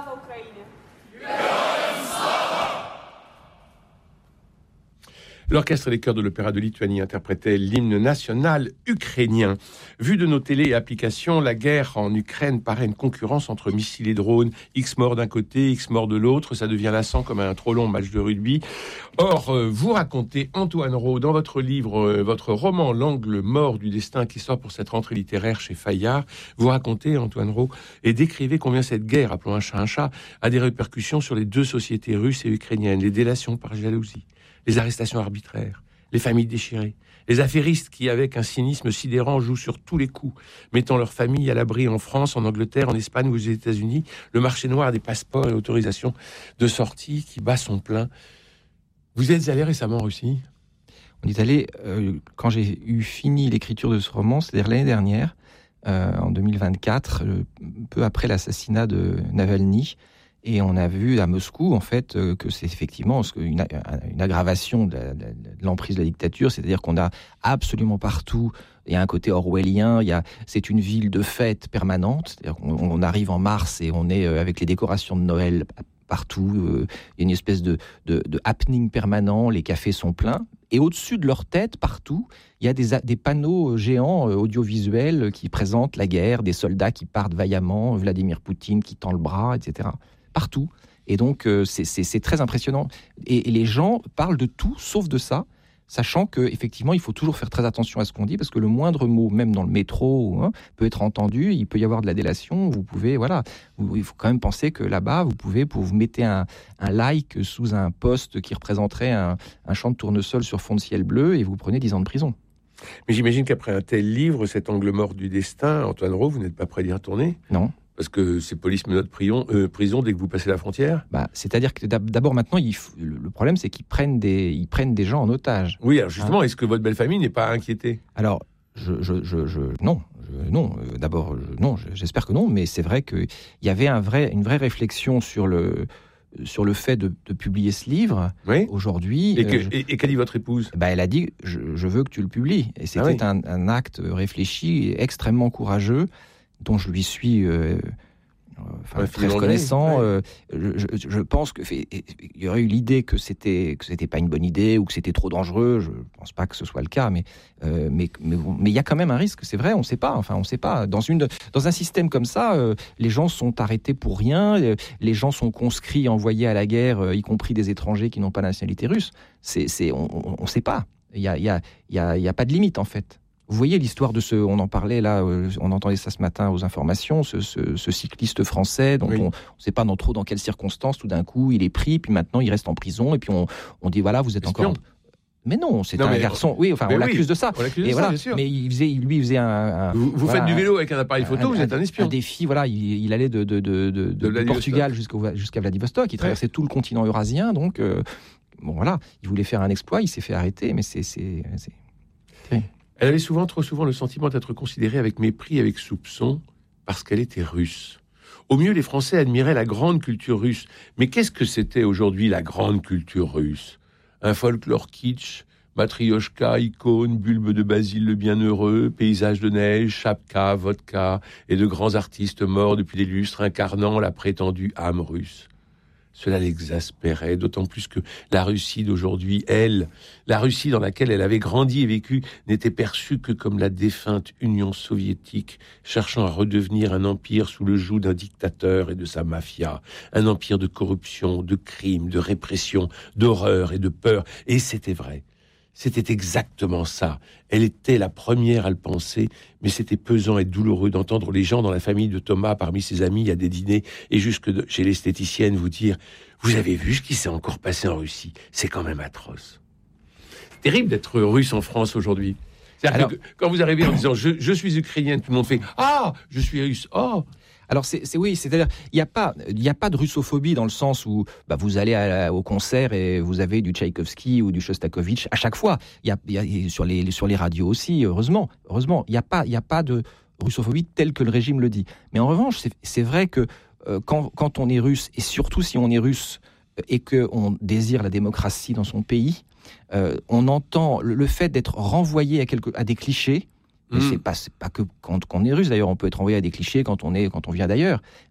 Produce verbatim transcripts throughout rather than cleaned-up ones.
Слава Україні! L'orchestre des chœurs de l'Opéra de Lituanie interprétait l'hymne national ukrainien. Vu de nos télés et applications, la guerre en Ukraine paraît une concurrence entre missiles et drones. X morts d'un côté, X morts de l'autre. Ça devient lassant comme un trop long match de rugby. Or, euh, vous racontez, Antoine Rau, dans votre livre, euh, votre roman L'angle mort du destin qui sort pour cette rentrée littéraire chez Fayard, vous racontez, Antoine Rau, et décrivez combien cette guerre, appelons un chat un chat, a des répercussions sur les deux sociétés russes et ukrainiennes. Les délations par jalousie, les arrestations arbitraires, les familles déchirées, les affairistes qui, avec un cynisme sidérant, jouent sur tous les coups, mettant leur famille à l'abri en France, en Angleterre, en Espagne ou aux États-Unis, le marché noir des passeports et autorisations de sortie qui bat son plein. Vous êtes allé récemment en Russie ? On est allé, euh, quand j'ai eu fini l'écriture de ce roman, c'est-à-dire l'année dernière, euh, en deux mille vingt-quatre, euh, peu après l'assassinat de Navalny. Et on a vu à Moscou, en fait, euh, que c'est effectivement une, une aggravation de, la, de l'emprise de la dictature. C'est-à-dire qu'on a absolument partout, il y a un côté orwellien, il y a, c'est une ville de fête permanente. C'est-à-dire qu'on on arrive en mars et on est avec les décorations de Noël partout. Euh, il y a une espèce de, de, de happening permanent, les cafés sont pleins. Et au-dessus de leur tête, partout, il y a des, des panneaux géants euh, audiovisuels qui présentent la guerre, des soldats qui partent vaillamment, Vladimir Poutine qui tend le bras, et cetera. Partout. Et donc, euh, c'est, c'est, c'est très impressionnant. Et, et les gens parlent de tout, sauf de ça, sachant qu'effectivement, il faut toujours faire très attention à ce qu'on dit, parce que le moindre mot, même dans le métro, hein, peut être entendu, il peut y avoir de la délation, vous pouvez, voilà, vous, il faut quand même penser que là-bas, vous pouvez, pour vous mettez un, un like sous un post qui représenterait un, un champ de tournesol sur fond de ciel bleu, et vous prenez dix ans de prison. Mais j'imagine qu'après un tel livre, cet angle mort du destin, Antoine Rau, vous n'êtes pas prêt d'y retourner ? Non. Parce que c'est police menottes prison, euh, prison dès que vous passez la frontière. Bah, c'est-à-dire que d'abord maintenant, il f... le problème c'est qu'ils prennent des, ils prennent des gens en otage. Oui, alors justement, hein. Est-ce que votre belle famille n'est pas inquiétée ? Alors, je, je, je, je non, je, non. Euh, d'abord, je, non. J'espère que non, mais c'est vrai qu'il y avait un vrai, une vraie réflexion sur le sur le fait de, de publier ce livre. Oui. Aujourd'hui. Et, que, euh, je... et, et qu'a dit votre épouse ? Bah, elle a dit, je, je veux que tu le publies. Et c'était ah oui. un, un acte réfléchi, et extrêmement courageux, dont je lui suis. Euh, Enfin, très reconnaissant. Ouais. Euh, je, je, je pense que il y aurait eu l'idée que c'était que c'était pas une bonne idée ou que c'était trop dangereux. Je pense pas que ce soit le cas, mais euh, mais mais mais il y a quand même un risque. C'est vrai, on sait pas. Enfin, on sait pas. Dans une dans un système comme ça, euh, les gens sont arrêtés pour rien. Les gens sont conscrits, envoyés à la guerre, euh, y compris des étrangers qui n'ont pas la nationalité russe. C'est c'est on on, on sait pas. Il y a il y a il y a il y a pas de limite en fait. Vous voyez l'histoire de ce, on en parlait là, on entendait ça ce matin aux informations, ce, ce, ce cycliste français dont oui. on ne sait pas dans, trop dans quelles circonstances, tout d'un coup il est pris, puis maintenant il reste en prison, et puis on, on dit voilà, vous êtes espion. Encore... Mais non, c'est non, un garçon, oui, enfin on oui, l'accuse de ça. On l'accuse de et ça, voilà. bien sûr. Mais il faisait, lui il faisait un... un vous vous voilà, faites du vélo avec un appareil photo, un, vous êtes un espion. Un défi, voilà, il, il allait de, de, de, de, de, de Portugal jusqu'au, jusqu'à Vladivostok, il traversait ouais. tout le continent eurasien, donc euh, bon voilà, il voulait faire un exploit, il s'est fait arrêter, mais c'est... c'est, c'est... Okay. Elle avait souvent, trop souvent, le sentiment d'être considérée avec mépris, avec soupçon, parce qu'elle était russe. Au mieux, les Français admiraient la grande culture russe. Mais qu'est-ce que c'était aujourd'hui la grande culture russe ? Un folklore kitsch, matrioshka, icône, bulbe de basile le bienheureux, paysage de neige, chapka, vodka, et de grands artistes morts depuis des lustres incarnant la prétendue âme russe. Cela l'exaspérait, d'autant plus que la Russie d'aujourd'hui, elle, la Russie dans laquelle elle avait grandi et vécu, n'était perçue que comme la défunte Union soviétique, cherchant à redevenir un empire sous le joug d'un dictateur et de sa mafia, un empire de corruption, de crimes, de répression, d'horreur et de peur. Et c'était vrai. C'était exactement ça. Elle était la première à le penser, mais c'était pesant et douloureux d'entendre les gens dans la famille de Thomas, parmi ses amis, à des dîners, et jusque de, chez l'esthéticienne, vous dire « Vous avez vu ce qui s'est encore passé en Russie ? C'est quand même atroce. » C'est terrible d'être russe en France aujourd'hui. C'est-à-dire Alors, que quand vous arrivez en disant je, « Je suis ukrainienne », tout le monde fait « Ah, je suis russe, oh !» Alors c'est, c'est oui, c'est-à-dire il n'y a pas il y a pas de russophobie dans le sens où bah, vous allez à, au concert et vous avez du Tchaïkovski ou du Shostakovich à chaque fois. Il y a, il y a sur les sur les radios aussi, heureusement, heureusement, il y a pas il y a pas de russophobie telle que le régime le dit. Mais en revanche, c'est, c'est vrai que euh, quand quand on est russe et surtout si on est russe et que on désire la démocratie dans son pays, euh, on entend le, le fait d'être renvoyé à quelque à des clichés. Mais mmh. c'est pas, c'est pas que quand, quand on est russe, d'ailleurs, on peut être envoyé à des clichés quand on est, quand on vient d'ailleurs.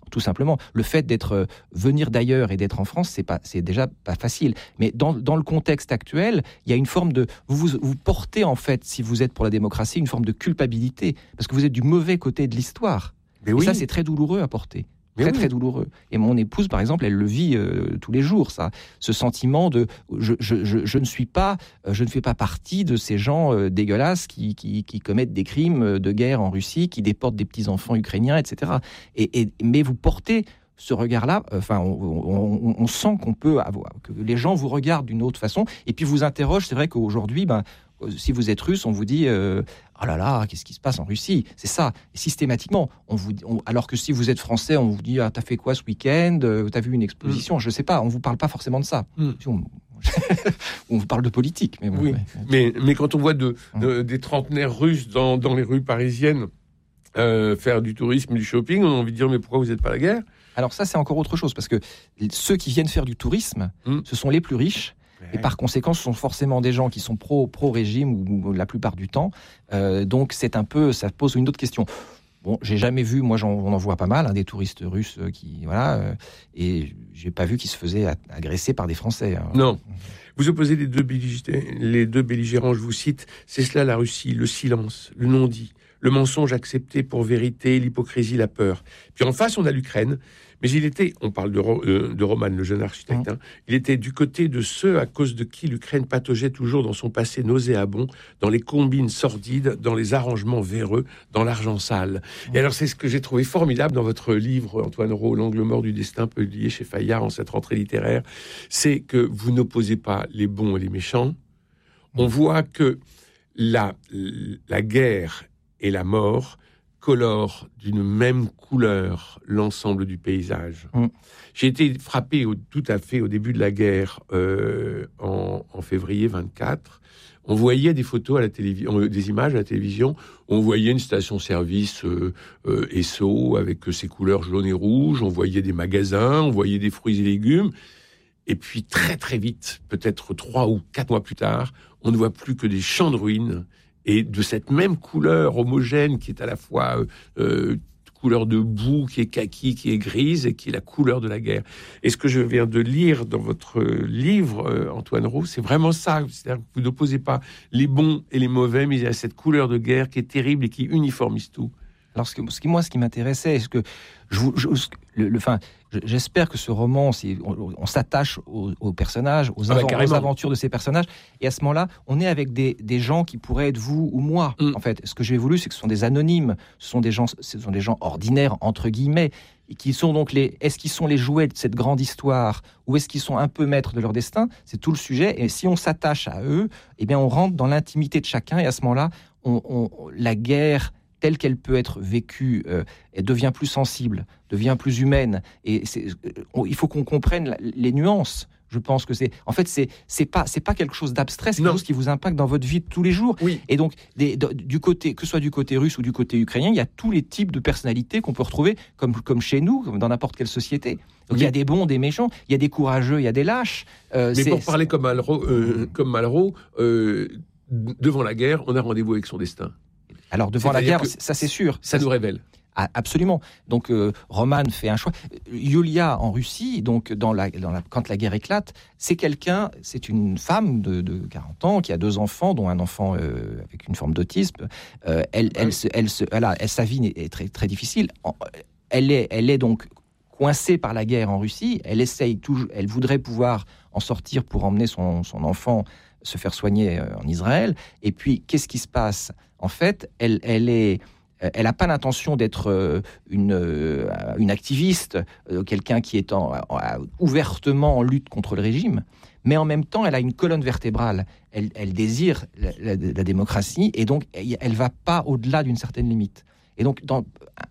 tout simplement. Le fait d'être euh, venir d'ailleurs et d'être en France, c'est pas, c'est déjà pas facile. Mais dans, dans le contexte actuel, il y a une forme de, vous, vous vous portez en fait, si vous êtes pour la démocratie, une forme de culpabilité parce que vous êtes du mauvais côté de l'histoire. Mais oui. Et ça, c'est très douloureux à porter. Mais très oui. très douloureux. Et mon épouse, par exemple, elle le vit euh, tous les jours, ça. Ce sentiment de je, je, je, je ne suis pas, euh, je ne fais pas partie de ces gens euh, dégueulasses qui, qui, qui commettent des crimes de guerre en Russie, qui déportent des petits enfants ukrainiens, et cetera. Et, et mais vous portez ce regard-là. Enfin, on, on, on sent qu'on peut avoir, que les gens vous regardent d'une autre façon, et puis vous interrogent. C'est vrai qu'aujourd'hui, ben, si vous êtes russe, on vous dit euh, oh là là, qu'est-ce qui se passe en Russie ? C'est ça, systématiquement. On vous, on, alors que si vous êtes français, on vous dit ah, t'as fait quoi ce week-end ? T'as vu une exposition ? mmh. Je sais pas. On vous parle pas forcément de ça. Mmh. On, on vous parle de politique. Mais, bon, oui. ouais. mais, mais quand on voit de, de, des trentenaires russes dans, dans les rues parisiennes euh, faire du tourisme, du shopping, on a envie de dire mais pourquoi vous n'êtes pas à la guerre ? Alors ça, c'est encore autre chose, parce que ceux qui viennent faire du tourisme, mmh. ce sont les plus riches. Et par conséquent, ce sont forcément des gens qui sont pro, pro-régime ou, ou la plupart du temps. Euh, donc, c'est un peu, ça pose une autre question. Bon, j'ai jamais vu, moi, j'en, on en voit pas mal, hein, des touristes russes qui, voilà, euh, et j'ai pas vu qu'ils se faisaient agresser par des Français. Hein. Non. Vous opposez les deux, belligérants, les deux belligérants, je vous cite, c'est cela la Russie, le silence, le non-dit, le mensonge accepté pour vérité, l'hypocrisie, la peur. Puis en face, on a l'Ukraine. Mais il était, on parle de, euh, de Roman, le jeune architecte, hein, il était du côté de ceux à cause de qui l'Ukraine pataugeait toujours dans son passé nauséabond, dans les combines sordides, dans les arrangements véreux, dans l'argent sale. Mmh. Et alors, c'est ce que j'ai trouvé formidable dans votre livre, Antoine Rau, L'angle mort du destin, publié chez Fayard en cette rentrée littéraire, c'est que vous n'opposez pas les bons et les méchants. On voit que la, la guerre et la mort colore d'une même couleur l'ensemble du paysage. Mmh. J'ai été frappé au, tout à fait au début de la guerre, euh, en, en février vingt-quatre. On voyait des photos à la télévision, des images à la télévision. On voyait une station-service euh, euh, Esso avec ses couleurs jaunes et rouges. On voyait des magasins, on voyait des fruits et légumes. Et puis très très vite, peut-être trois ou quatre mois plus tard, on ne voit plus que des champs de ruines. Et de cette même couleur homogène qui est à la fois euh, euh, couleur de boue, qui est kaki, qui est grise, et qui est la couleur de la guerre. Et ce que je viens de lire dans votre livre, euh, Antoine Rau, c'est vraiment ça. C'est-à-dire que vous n'opposez pas les bons et les mauvais, mais il y a cette couleur de guerre qui est terrible et qui uniformise tout. Alors, ce que, ce qui, moi, ce qui m'intéressait, est-ce que je, je, le, le, fin, j'espère que ce roman, c'est, on, on s'attache aux, aux personnages, aux, ah bah, avant, aux aventures de ces personnages, et à ce moment-là, on est avec des, des gens qui pourraient être vous ou moi. Mm. En fait, ce que j'ai voulu, c'est que ce sont des anonymes, ce sont des gens, ce sont des gens ordinaires entre guillemets, et qui sont donc les. Est-ce qu'ils sont les jouets de cette grande histoire, ou est-ce qu'ils sont un peu maîtres de leur destin ? C'est tout le sujet. Et si on s'attache à eux, eh bien, on rentre dans l'intimité de chacun, et à ce moment-là, on, on, la guerre telle qu'elle peut être vécue, euh, elle devient plus sensible, devient plus humaine. Et c'est, on, il faut qu'on comprenne la, les nuances. Je pense que c'est, en fait, c'est c'est pas c'est pas quelque chose d'abstrait, c'est quelque chose qui vous impacte dans votre vie de tous les jours. Oui. Et donc, des, de, du côté, que ce soit du côté russe ou du côté ukrainien, il y a tous les types de personnalités qu'on peut retrouver, comme comme chez nous, comme dans n'importe quelle société. Donc, oui. Il y a des bons, des méchants, il y a des courageux, il y a des lâches. Euh, Mais pour parler comme Malraux, euh, mmh. comme Malraux, euh, devant la guerre, on a rendez-vous avec son destin. Alors, devant la guerre, ça c'est sûr. Ça, ça nous révèle. Ah, absolument. Donc, euh, Roman fait un choix. Yulia, en Russie, donc dans la, dans la, quand la guerre éclate, c'est quelqu'un, c'est une femme de, de quarante ans qui a deux enfants, dont un enfant euh, avec une forme d'autisme. Euh, elle, elle, se, elle, se, elle, a, elle, sa vie est très, très difficile. Elle est, elle est donc coincée par la guerre en Russie. Elle essaye toujours, elle voudrait pouvoir en sortir pour emmener son, son enfant se faire soigner en Israël. Et puis, qu'est-ce qui se passe ? En fait, elle, elle est, elle n'a pas l'intention d'être une, une activiste, quelqu'un qui est en, en, ouvertement en lutte contre le régime, mais en même temps, elle a une colonne vertébrale. Elle, elle désire la, la, la démocratie, et donc elle ne va pas au-delà d'une certaine limite. Et donc, dans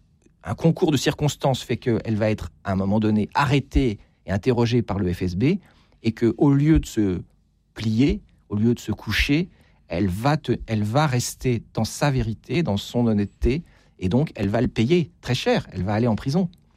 un concours de circonstances fait qu'elle va être, à un moment donné, arrêtée et interrogée par le F S B, et qu'au lieu de se plier, au lieu de se coucher, elle va, te, elle va rester dans sa vérité, dans son honnêteté, et donc elle va le payer très cher, elle va aller en prison.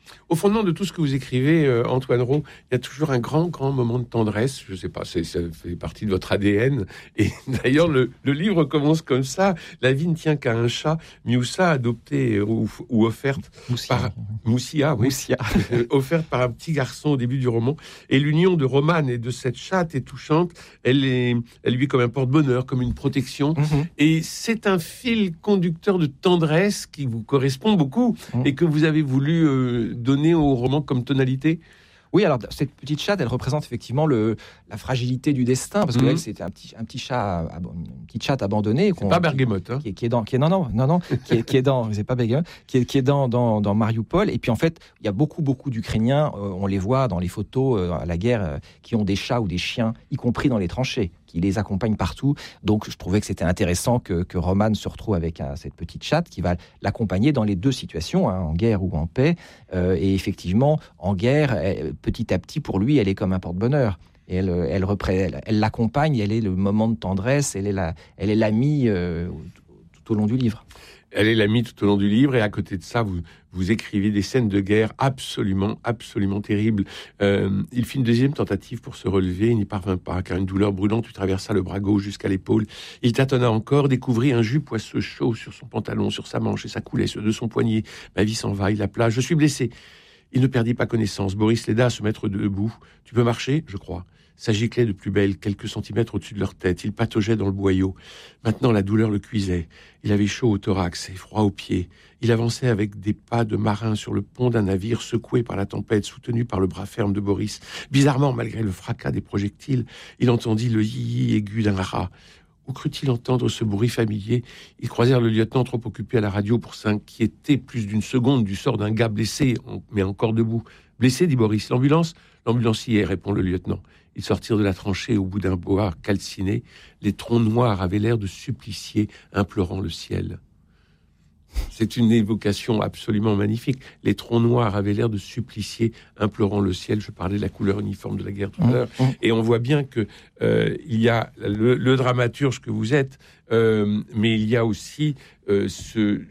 Au fondement de tout ce que vous écrivez, euh, Antoine Rau, il y a toujours un grand, grand moment de tendresse. Je ne sais pas, c'est, ça fait partie de votre A D N. Et d'ailleurs, le, le livre commence comme ça. La vie ne tient qu'à un chat. Mioussa, adoptée ou, ou offerte Moussia. par... Moussia, oui. Moussia. offerte par un petit garçon au début du roman. Et l'union de Romane et de cette chatte est touchante. Elle, est, elle lui est comme un porte-bonheur, comme une protection. Mm-hmm. Et c'est un fil conducteur de tendresse qui vous correspond beaucoup mm. et que vous avez voulu euh, donner au roman comme tonalité. Oui, alors cette petite chatte, elle représente effectivement le, la fragilité du destin, parce que mmh. elle, c'était un petit, un petit chat, une petite chatte abandonnée. C'est pas Bergamote, hein. Qui, qui est dans, qui est non, non, non, non, qui est, qui est dans, c'est pas Bergamote, qui est, qui est dans, dans, dans Mariupol. Et puis en fait, il y a beaucoup, beaucoup d'Ukrainiens, euh, on les voit dans les photos euh, à la guerre, euh, qui ont des chats ou des chiens, y compris dans les tranchées, qui les accompagnent partout. Donc je trouvais que c'était intéressant que, que Romane se retrouve avec euh, cette petite chatte qui va l'accompagner dans les deux situations, hein, en guerre ou en paix. Euh, et effectivement, en guerre, elle, petit à petit, pour lui, elle est comme un porte-bonheur. Et elle, elle, elle, elle l'accompagne, elle est le moment de tendresse, elle est, la, elle est l'amie euh, tout, tout au long du livre. Elle est l'amie tout au long du livre, et à côté de ça, vous, vous écrivez des scènes de guerre absolument, absolument terribles. Euh, il fit une deuxième tentative pour se relever, il n'y parvint pas, car une douleur brûlante lui traversa le bras gauche jusqu'à l'épaule. Il tâtonna encore, découvrit un jus poisseux chaud sur son pantalon, sur sa manche, et ça coulait sur de son poignet. Ma vie s'en va, il l'appela, je suis blessé. Il ne perdit pas connaissance. Boris l'aida à se mettre debout. Tu peux marcher, je crois. Ça giclait de plus belle, quelques centimètres au-dessus de leur tête. Il pataugeait dans le boyau. Maintenant, la douleur le cuisait. Il avait chaud au thorax et froid aux pieds. Il avançait avec des pas de marin sur le pont d'un navire secoué par la tempête, soutenu par le bras ferme de Boris. Bizarrement, malgré le fracas des projectiles, il entendit le yi-yi aigu d'un rat. Où crut-il entendre ce bruit familier? Ils croisèrent le lieutenant trop occupé à la radio pour s'inquiéter plus d'une seconde du sort d'un gars blessé, mais encore debout. Blessé, dit Boris. L'ambulance? L'ambulance y est, répond le lieutenant. Ils sortirent de la tranchée au bout d'un bois calciné. Les troncs noirs avaient l'air de supplicier, implorant le ciel. C'est une évocation absolument magnifique. Les troncs noirs avaient l'air de supplicier, implorant le ciel. Je parlais de la couleur uniforme de la guerre tout à l'heure. Mmh, mmh. Et on voit bien que euh, il y a le, le dramaturge que vous êtes, euh, mais il y a aussi euh, ce...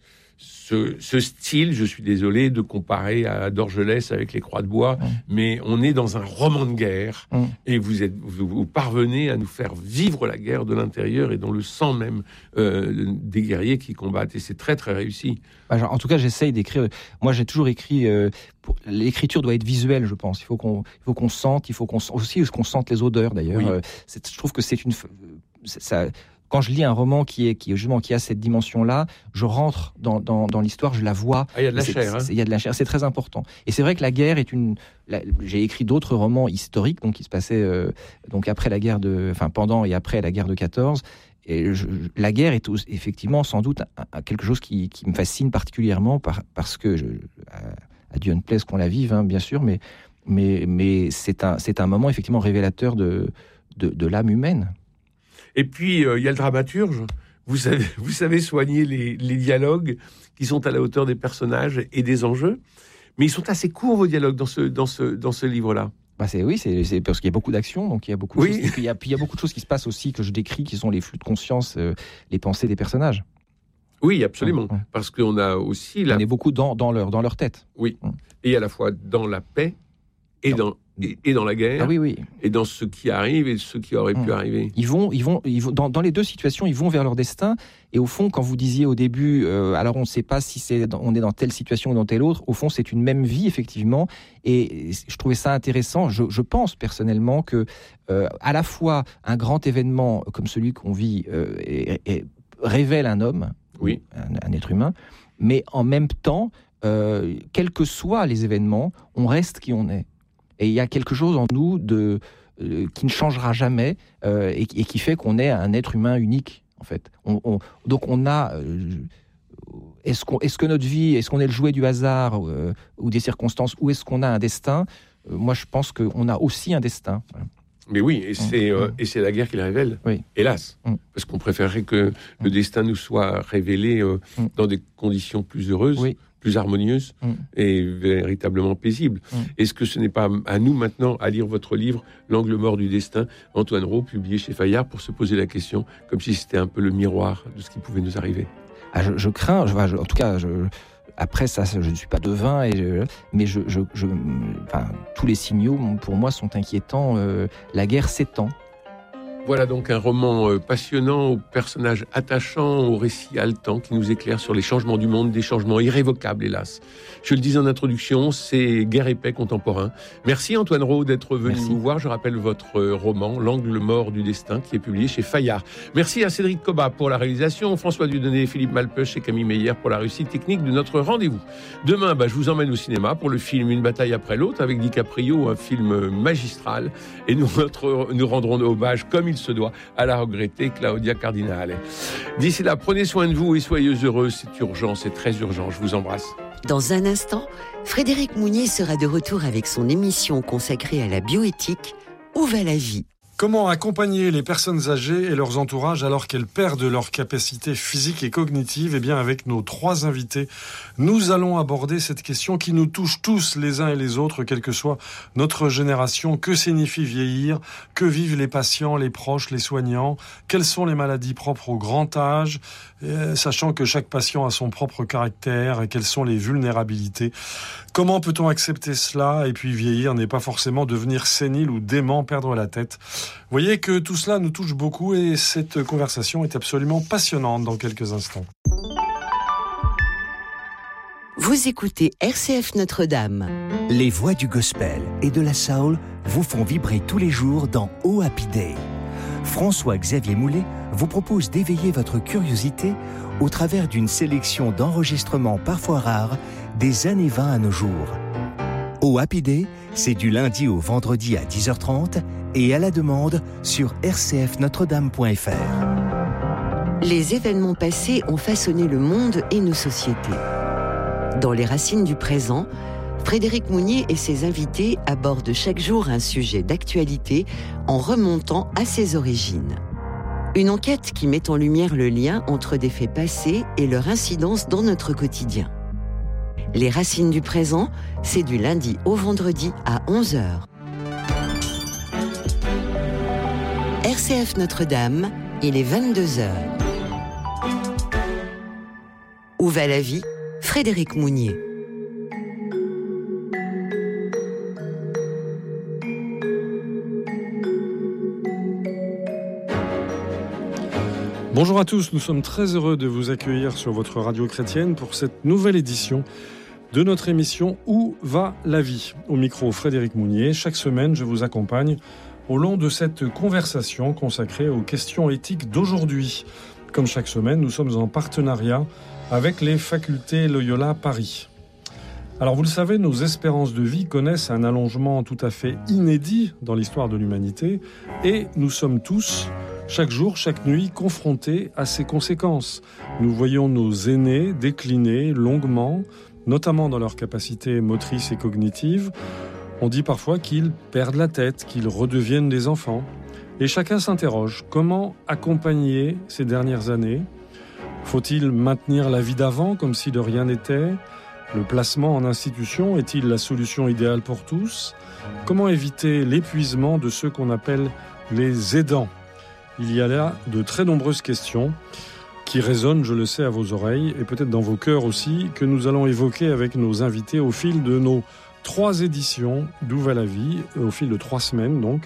Ce, ce style, je suis désolé de comparer à Dorgelès avec les Croix de bois, mmh. mais on est dans un roman de guerre, mmh. et vous, êtes, vous, vous parvenez à nous faire vivre la guerre de l'intérieur et dans le sang même euh, des guerriers qui combattent, et c'est très très réussi. En tout cas, j'essaye d'écrire. Moi, j'ai toujours écrit. Euh, pour... L'écriture doit être visuelle, je pense. Il faut qu'on, il faut qu'on sente, il faut qu'on aussi qu'on sente les odeurs. D'ailleurs, oui. euh, c'est, je trouve que c'est une. C'est, ça, Quand je lis un roman qui est qui justement qui a cette dimension-là, je rentre dans, dans, dans l'histoire, je la vois. Ah, il y a de la chair. Il hein. y a de la chair, c'est très important. Et c'est vrai que la guerre est une. La, j'ai écrit d'autres romans historiques, donc qui se passaient euh, donc après la guerre de, enfin pendant et après la guerre de quatorze. Et je, la guerre est effectivement sans doute un, un, quelque chose qui, qui me fascine particulièrement par, parce que je, à, à Dieu ne plaise qu'on la vive, hein, bien sûr, mais mais mais c'est un c'est un moment effectivement révélateur de de, de l'âme humaine. Et puis, il euh, y a le dramaturge. Vous savez, vous savez soigner les, les dialogues qui sont à la hauteur des personnages et des enjeux. Mais ils sont assez courts, vos dialogues, dans ce, dans ce, dans ce livre-là. Bah c'est, oui, c'est, c'est parce qu'il y a beaucoup d'action, donc il y a beaucoup de oui. choses. Et puis il y a, puis il y a beaucoup de choses qui se passent aussi, que je décris, qui sont les flux de conscience, euh, les pensées des personnages. Oui, absolument. Mmh. Parce qu'on a aussi... La... On est beaucoup dans, dans, leur, dans leur tête. Oui. Mmh. Et à la fois dans la paix et dans... Et, et dans la guerre, ah oui, oui. et dans ce qui arrive et ce qui aurait mmh. pu arriver. Ils vont, ils vont, ils vont dans, dans les deux situations, ils vont vers leur destin. Et au fond, quand vous disiez au début, euh, alors on ne sait pas si c'est, on est dans telle situation ou dans telle autre. Au fond, c'est une même vie effectivement. Et je trouvais ça intéressant. Je, je pense personnellement que euh, à la fois un grand événement comme celui qu'on vit euh, et, et révèle un homme, oui, un, un être humain, mais en même temps, euh, quels que soient les événements, on reste qui on est. Et il y a quelque chose en nous de, euh, qui ne changera jamais euh, et, et qui fait qu'on est un être humain unique, en fait. On, on, donc on a... Euh, est-ce, qu'on, est-ce que notre vie, est-ce qu'on est le jouet du hasard euh, ou des circonstances, ou est-ce qu'on a un destin? euh, Moi, je pense qu'on a aussi un destin. Voilà. Mais oui, et c'est, mmh. euh, et c'est la guerre qui le révèle, oui. hélas. Mmh. Parce qu'on préférerait que mmh. le destin nous soit révélé euh, mmh. dans des conditions plus heureuses. Oui. plus harmonieuse mmh. et véritablement paisible. Mmh. Est-ce que ce n'est pas à nous maintenant à lire votre livre « L'angle mort du destin », Antoine Rau, publié chez Fayard, pour se poser la question, comme si c'était un peu le miroir de ce qui pouvait nous arriver? ah, je, je crains, je, en tout cas, je, après ça, je ne suis pas devin, et je, mais je, je, je, enfin, tous les signaux pour moi sont inquiétants. Euh, la guerre s'étend. Voilà donc un roman euh, passionnant, aux personnages attachants, au récit haletant qui nous éclaire sur les changements du monde, des changements irrévocables, hélas. Je le disais en introduction, c'est guerre et paix contemporain. Merci Antoine Rau d'être venu Merci. nous voir. Je rappelle votre roman, L'angle mort du destin, qui est publié chez Fayard. Merci à Cédric Cobat pour la réalisation, François Dieudonné, Philippe Malpeuch et Camille Meyer pour la réussite technique de notre rendez-vous. Demain, bah, je vous emmène au cinéma pour le film Une bataille après l'autre avec DiCaprio, un film magistral. Et nous, notre, nous rendrons hommage, comme il se doit, à la regrettée Claudia Cardinale. D'ici là, prenez soin de vous et soyez heureux. C'est urgent, c'est très urgent. Je vous embrasse. Dans un instant, Frédéric Mounier sera de retour avec son émission consacrée à la bioéthique « Où va la vie ?» Comment accompagner les personnes âgées et leurs entourages alors qu'elles perdent leurs capacités physiques et cognitives ? Eh bien, avec nos trois invités, nous allons aborder cette question qui nous touche tous les uns et les autres, quelle que soit notre génération. Que signifie vieillir ? Que vivent les patients, les proches, les soignants ? Quelles sont les maladies propres au grand âge ? Euh, sachant que chaque patient a son propre caractère et quelles sont les vulnérabilités. Comment peut-on accepter cela ? Et puis vieillir n'est pas forcément devenir sénile ou dément, perdre la tête. Vous voyez que tout cela nous touche beaucoup et cette conversation est absolument passionnante dans quelques instants. Vous écoutez R C F Notre-Dame. Les voix du gospel et de la soul vous font vibrer tous les jours dans Oh Happy Day. François-Xavier Moulet vous propose d'éveiller votre curiosité au travers d'une sélection d'enregistrements parfois rares des années vingt à nos jours. Oh Happy Day, c'est du lundi au vendredi à dix heures trente et à la demande sur r c f notre dame point f r. Les événements passés ont façonné le monde et nos sociétés. Dans Les Racines du présent, Frédéric Mounier et ses invités abordent chaque jour un sujet d'actualité en remontant à ses origines. Une enquête qui met en lumière le lien entre des faits passés et leur incidence dans notre quotidien. Les Racines du présent, c'est du lundi au vendredi à onze heures. R C F Notre-Dame, il est vingt-deux heures. Où va la vie ? Frédéric Mounier. Bonjour à tous, nous sommes très heureux de vous accueillir sur votre radio chrétienne pour cette nouvelle édition de notre émission Où va la vie ? Au micro Frédéric Mounier, chaque semaine je vous accompagne au long de cette conversation consacrée aux questions éthiques d'aujourd'hui. Comme chaque semaine, nous sommes en partenariat avec les facultés Loyola Paris. Alors vous le savez, nos espérances de vie connaissent un allongement tout à fait inédit dans l'histoire de l'humanité et nous sommes tous, chaque jour, chaque nuit, confrontés à ces conséquences. Nous voyons nos aînés décliner longuement, notamment dans leurs capacités motrices et cognitives. On dit parfois qu'ils perdent la tête, qu'ils redeviennent des enfants. Et chacun s'interroge, comment accompagner ces dernières années ? Faut-il maintenir la vie d'avant comme si de rien n'était ? Le placement en institution est-il la solution idéale pour tous ? Comment éviter l'épuisement de ceux qu'on appelle les aidants ? Il y a là de très nombreuses questions qui résonnent, je le sais, à vos oreilles et peut-être dans vos cœurs aussi, que nous allons évoquer avec nos invités au fil de nos trois éditions d'Où va la vie, au fil de trois semaines donc,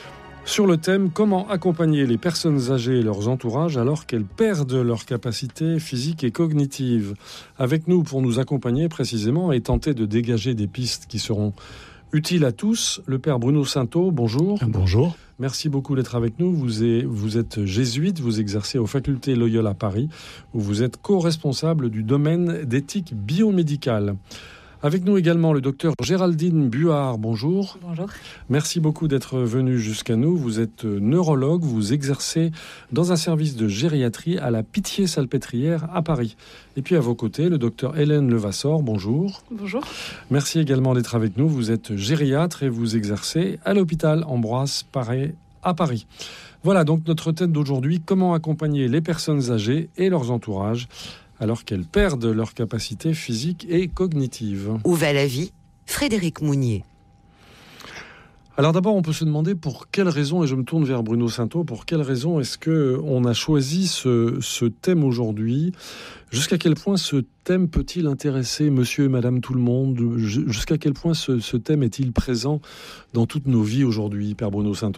sur le thème « Comment accompagner les personnes âgées et leurs entourages alors qu'elles perdent leurs capacités physiques et cognitives ?» Avec nous pour nous accompagner précisément et tenter de dégager des pistes qui seront utiles à tous, le père Bruno Sainteau, bonjour. Bonjour. Merci beaucoup d'être avec nous. Vous êtes, vous êtes jésuite, vous exercez aux facultés Loyola Paris, où vous êtes co-responsable du domaine d'éthique biomédicale. Avec nous également le docteur Géraldine Buard, bonjour. Bonjour. Merci beaucoup d'être venu jusqu'à nous. Vous êtes neurologue, vous exercez dans un service de gériatrie à la Pitié-Salpêtrière à Paris. Et puis à vos côtés, le docteur Hélène Levasseur, bonjour. Bonjour. Merci également d'être avec nous. Vous êtes gériatre et vous exercez à l'hôpital Ambroise Paré à Paris. Voilà donc notre thème d'aujourd'hui, comment accompagner les personnes âgées et leurs entourages alors qu'elles perdent leurs capacités physiques et cognitives. Où va la vie ? Frédéric Mounier. Alors d'abord, on peut se demander pour quelle raison, et je me tourne vers Bruno Sainteau, pour quelle raison est-ce qu'on a choisi ce, ce thème aujourd'hui ? Jusqu'à quel point ce thème peut-il intéresser monsieur et madame tout le monde ? Jusqu'à quel point ce, ce thème est-il présent dans toutes nos vies aujourd'hui, Père Bruno Sainteau ?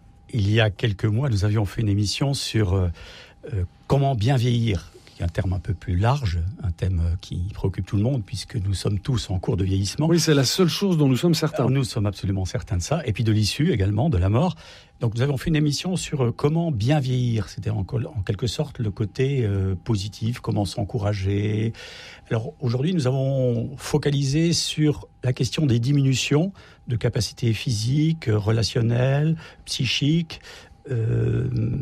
Il y a quelques mois, nous avions fait une émission sur euh, euh, comment bien vieillir, qui est un terme un peu plus large, un thème qui préoccupe tout le monde, puisque nous sommes tous en cours de vieillissement. Oui, c'est la seule chose dont nous sommes certains. Alors, nous sommes absolument certains de ça, et puis de l'issue également, de la mort. Donc nous avons fait une émission sur euh, comment bien vieillir, c'était en, en quelque sorte le côté euh, positif, comment s'encourager. Alors aujourd'hui, nous avons focalisé sur la question des diminutions de capacités physiques, relationnelles, psychiques, euh,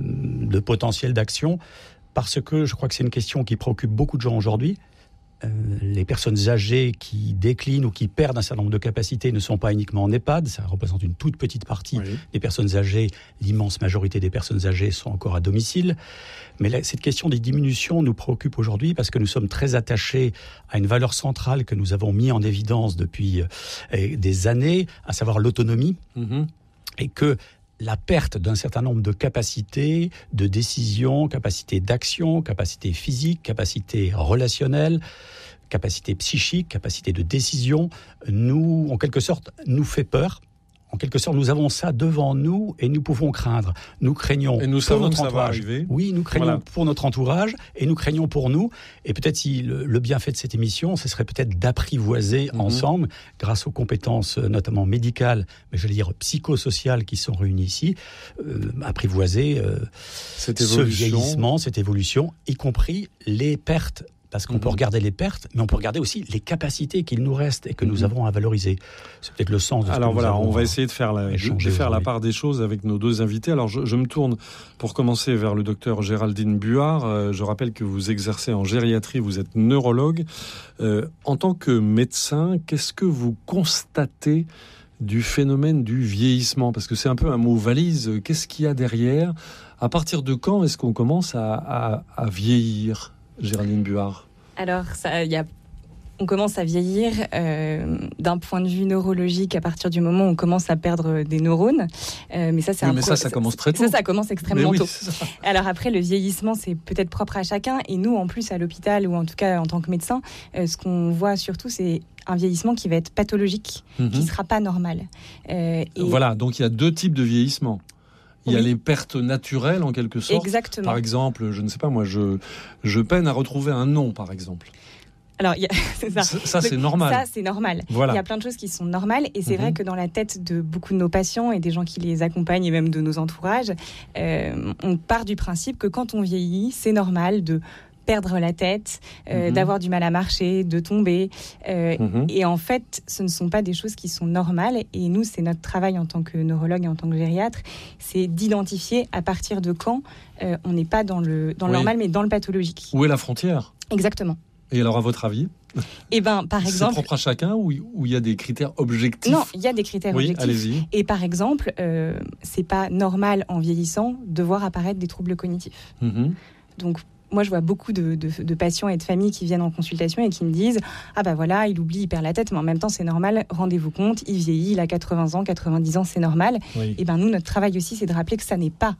de potentiel d'action, parce que je crois que c'est une question qui préoccupe beaucoup de gens aujourd'hui. Euh, les personnes âgées qui déclinent ou qui perdent un certain nombre de capacités ne sont pas uniquement en EHPAD, ça représente une toute petite partie oui. des personnes âgées. L'immense majorité des personnes âgées sont encore à domicile. Mais là, cette question des diminutions nous préoccupe aujourd'hui parce que nous sommes très attachés à une valeur centrale que nous avons mis en évidence depuis euh, des années, à savoir l'autonomie, mm-hmm. et que la perte d'un certain nombre de capacités de décision, capacités d'action, capacités physiques, capacités relationnelles, capacités psychiques, capacités de décision, nous, en quelque sorte, nous fait peur. En quelque sorte, nous avons ça devant nous et nous pouvons craindre. Nous craignons et nous pour savons notre que ça entourage. Va arriver. Oui, nous craignons voilà. pour notre entourage et nous craignons pour nous. Et peut-être si le, le bienfait de cette émission, ce serait peut-être d'apprivoiser mm-hmm. ensemble, grâce aux compétences notamment médicales, mais je vais dire psychosociales qui sont réunies ici, euh, apprivoiser euh, cette ce vieillissement, cette évolution, y compris les pertes. Parce qu'on mmh. peut regarder les pertes, mais on peut regarder aussi les capacités qu'il nous reste et que mmh. nous avons à valoriser. C'est peut-être le sens de ce Alors que voilà, nous avons on va essayer de faire, la, de faire la part des choses avec nos deux invités. Alors je, je me tourne pour commencer vers le docteur Géraldine Buard. Euh, je rappelle que vous exercez en gériatrie, vous êtes neurologue. Euh, en tant que médecin, qu'est-ce que vous constatez du phénomène du vieillissement ? Parce que c'est un peu un mot valise. Qu'est-ce qu'il y a derrière ? À partir de quand est-ce qu'on commence à, à, à vieillir ? Géraldine Buard. Alors, ça, y a, on commence à vieillir euh, d'un point de vue neurologique à partir du moment où on commence à perdre des neurones. Euh, mais ça, c'est oui, un mais pro... ça, ça commence très tôt. Ça, ça commence extrêmement oui, tôt. Alors après, le vieillissement, c'est peut-être propre à chacun. Et nous, en plus, à l'hôpital, ou en tout cas en tant que médecin, euh, ce qu'on voit surtout, c'est un vieillissement qui va être pathologique, mm-hmm. qui ne sera pas normal. Euh, et... Voilà, donc il y a deux types de vieillissement. Il y a oui. les pertes naturelles, en quelque sorte. Exactement. Par exemple, je ne sais pas, moi, je, je peine à retrouver un nom, par exemple. Alors, y a, c'est ça. Ça, ça c'est normal. Ça, c'est normal. Voilà. Il y a plein de choses qui sont normales. Et c'est mmh. vrai que dans la tête de beaucoup de nos patients et des gens qui les accompagnent et même de nos entourages, euh, on part du principe que quand on vieillit, c'est normal de perdre la tête, euh, mmh. d'avoir du mal à marcher, de tomber. Euh, mmh. Et en fait, ce ne sont pas des choses qui sont normales. Et nous, c'est notre travail en tant que neurologue et en tant que gériatre, c'est d'identifier à partir de quand euh, on n'est pas dans le, dans le oui. normal, mais dans le pathologique. Où est la frontière ? Exactement. Et alors, à votre avis ? Eh ben, par exemple, c'est propre à chacun ou il y a des critères objectifs ? Non, il y a des critères oui, objectifs. Allez-y. Et par exemple, euh, c'est pas normal en vieillissant de voir apparaître des troubles cognitifs. Mmh. Donc, moi, je vois beaucoup de, de, de patients et de familles qui viennent en consultation et qui me disent « Ah ben voilà, il oublie, il perd la tête, mais en même temps, c'est normal, rendez-vous compte, il vieillit, il a quatre-vingts ans, quatre-vingt-dix ans, c'est normal. Oui. » Et ben nous, notre travail aussi, c'est de rappeler que ça n'est pas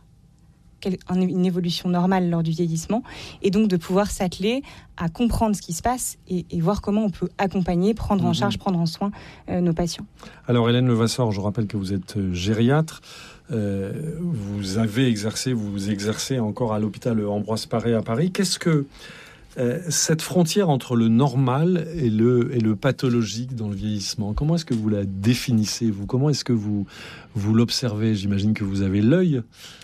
une évolution normale lors du vieillissement et donc de pouvoir s'atteler à comprendre ce qui se passe et, et voir comment on peut accompagner, prendre mmh. en charge, prendre en soin euh, nos patients. Alors Hélène Levasseur, je rappelle que vous êtes gériatre. Euh, vous avez exercé, vous exercez encore à l'hôpital Ambroise Paré à Paris. Qu'est-ce que euh, cette frontière entre le normal et le, et le pathologique dans le vieillissement, comment est-ce que vous la définissez, vous ? Comment est-ce que vous, vous l'observez ? J'imagine que vous avez l'œil.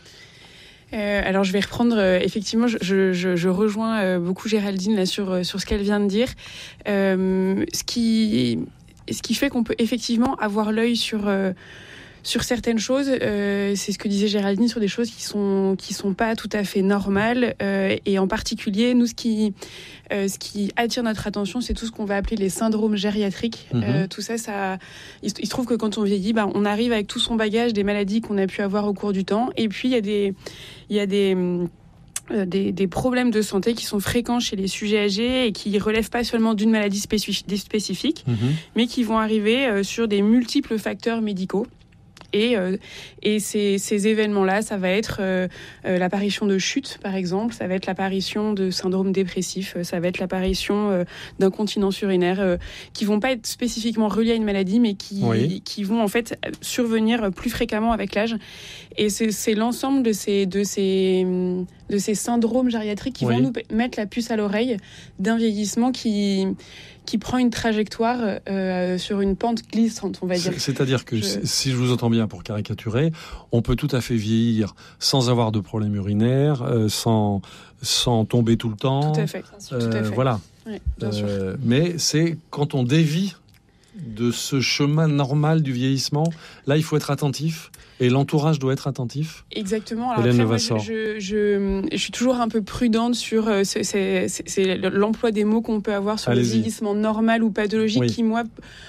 Euh, alors je vais reprendre, euh, effectivement, je, je, je rejoins euh, beaucoup Géraldine là, sur, sur ce qu'elle vient de dire. Euh, ce, qui, ce qui fait qu'on peut effectivement avoir l'œil sur... Euh, Sur certaines choses, euh, c'est ce que disait Géraldine, sur des choses qui sont qui sont pas tout à fait normales. Euh, et en particulier, nous, ce qui euh, ce qui attire notre attention, c'est tout ce qu'on va appeler les syndromes gériatriques. Mmh. Euh, tout ça, ça, il, il se trouve que quand on vieillit, bah, on arrive avec tout son bagage des maladies qu'on a pu avoir au cours du temps. Et puis il y a des il y a des euh, Des, des problèmes de santé qui sont fréquents chez les sujets âgés et qui relèvent pas seulement d'une maladie spécifique, spécifique mmh. mais qui vont arriver euh, sur des multiples facteurs médicaux. Et, euh, et ces, ces événements-là, ça va être euh, euh, l'apparition de chutes, par exemple, ça va être l'apparition de syndrome dépressif, ça va être l'apparition euh, d'incontinence urinaire, euh, qui vont pas être spécifiquement reliés à une maladie, mais qui, oui. qui vont en fait survenir plus fréquemment avec l'âge. Et c'est, c'est l'ensemble de ces, de, ces, de ces syndromes gériatriques qui oui. vont nous mettre la puce à l'oreille d'un vieillissement qui... qui prend une trajectoire euh, sur une pente glissante, on va dire. C'est-à-dire que, je... si je vous entends bien pour caricaturer, on peut tout à fait vieillir sans avoir de problème urinaire, euh, sans, sans tomber tout le temps. Tout à fait. Euh, tout à fait. Voilà. Oui, bien euh, sûr. Mais c'est quand on dévie de ce chemin normal du vieillissement, là, il faut être attentif. Et l'entourage doit être attentif. Exactement. Alors après, moi, je, je, je, je suis toujours un peu prudente sur euh, c'est, c'est, c'est l'emploi des mots qu'on peut avoir sur Allez-y. le vieillissement normal ou pathologique, oui. qui, moi,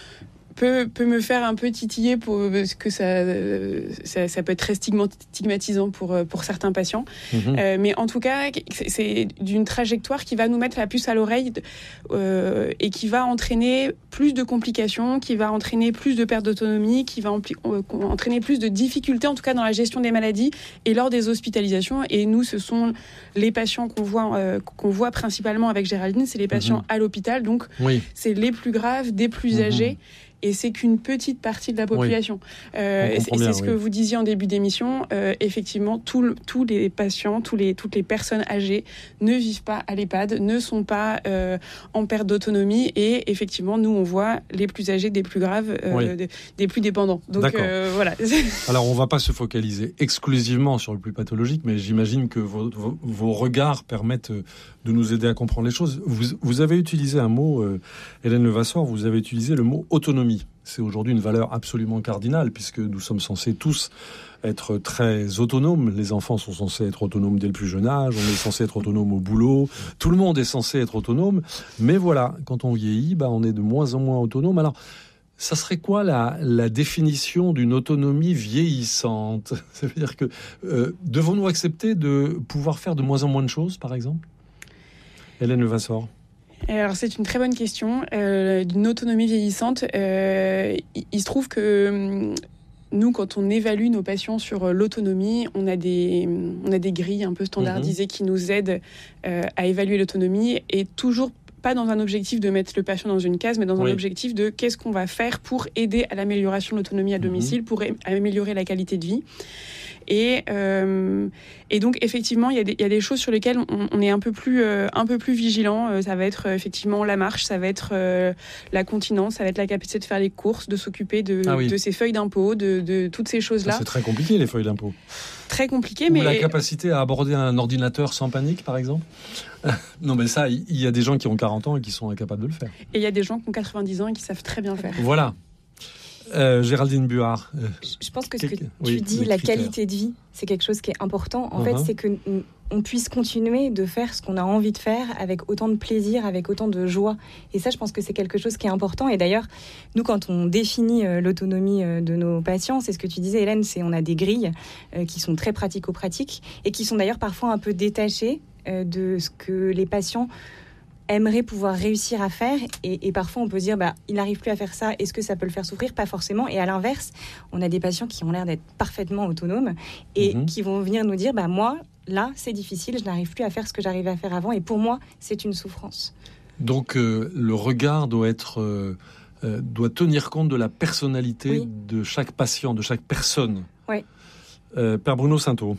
peut, peut me faire un peu titiller pour, parce que ça, ça, ça peut être très stigmatisant pour, pour certains patients. Mm-hmm. Euh, mais en tout cas, c'est, c'est d'une trajectoire qui va nous mettre la puce à l'oreille euh, et qui va entraîner plus de complications, qui va entraîner plus de perte d'autonomie, qui va ampli- euh, entraîner plus de difficultés, en tout cas dans la gestion des maladies et lors des hospitalisations. Et nous, ce sont les patients qu'on voit, euh, qu'on voit principalement avec Géraldine, c'est les patients mm-hmm. à l'hôpital. Donc, oui. c'est les plus graves, des plus mm-hmm. âgés. Et c'est qu'une petite partie de la population. Oui. Euh, et c'est bien, ce oui. que vous disiez en début d'émission. Euh, effectivement, tout le, tous les patients, tous les, toutes les personnes âgées ne vivent pas à l'EHPAD, ne sont pas euh, en perte d'autonomie. Et effectivement, nous, on voit les plus âgés, des plus graves, euh, oui. des, des plus dépendants. Donc euh, voilà. Alors, on ne va pas se focaliser exclusivement sur le plus pathologique, mais j'imagine que vos, vos, vos regards permettent de nous aider à comprendre les choses. Vous, vous avez utilisé un mot, euh, Hélène Levasseur, vous avez utilisé le mot autonomie. C'est aujourd'hui une valeur absolument cardinale, puisque nous sommes censés tous être très autonomes. Les enfants sont censés être autonomes dès le plus jeune âge, on est censé être autonome au boulot, tout le monde est censé être autonome. Mais voilà, quand on vieillit, bah, on est de moins en moins autonome. Alors, ça serait quoi la, la définition d'une autonomie vieillissante ? Ça veut dire que euh, devons-nous accepter de pouvoir faire de moins en moins de choses, par exemple ? Hélène Levasseur. Alors c'est une très bonne question. Euh, d'une autonomie vieillissante, euh, il, il se trouve que nous, quand on évalue nos patients sur l'autonomie, on a des, on a des grilles un peu standardisées mmh. qui nous aident euh, à évaluer l'autonomie, et toujours pas dans un objectif de mettre le patient dans une case, mais dans oui. un objectif de qu'est-ce qu'on va faire pour aider à l'amélioration de l'autonomie à domicile, mmh. pour é- améliorer la qualité de vie. Et, euh, et donc effectivement, il y a des, il y a des choses sur lesquelles on, on est un peu plus, euh, un peu plus vigilant. Euh, ça va être euh, effectivement la marche, ça va être euh, la continence, ça va être la capacité de faire les courses, de s'occuper de, ah oui. de ses feuilles d'impôt, de, de toutes ces choses-là. Ça, c'est très compliqué, les feuilles d'impôt. Très compliqué, Ou mais... la capacité à aborder un ordinateur sans panique, par exemple. Non, mais ça, il y a des gens qui ont quarante ans et qui sont incapables de le faire. Et il y a des gens qui ont quatre-vingt-dix ans et qui savent très bien le faire. Voilà. Euh, Géraldine Buard. Euh, je pense que ce que tu oui, dis, la qualité de vie, c'est quelque chose qui est important. En uh-huh. fait, c'est que on puisse continuer de faire ce qu'on a envie de faire avec autant de plaisir, avec autant de joie. Et ça, je pense que c'est quelque chose qui est important. Et d'ailleurs, nous, quand on définit euh, l'autonomie euh, de nos patients, c'est ce que tu disais, Hélène, c'est on a des grilles euh, qui sont très pratico-pratiques et qui sont d'ailleurs parfois un peu détachées euh, de ce que les patients aimerait pouvoir réussir à faire, et, et parfois on peut se dire bah, il n'arrive plus à faire ça, est-ce que ça peut le faire souffrir? Pas forcément. Et à l'inverse, on a des patients qui ont l'air d'être parfaitement autonomes et mmh. qui vont venir nous dire bah, moi, là, c'est difficile, je n'arrive plus à faire ce que j'arrivais à faire avant, et pour moi, c'est une souffrance. Donc euh, le regard doit être euh, euh, doit tenir compte de la personnalité oui. de chaque patient, de chaque personne. Oui. Euh, Père Bruno Sainteau.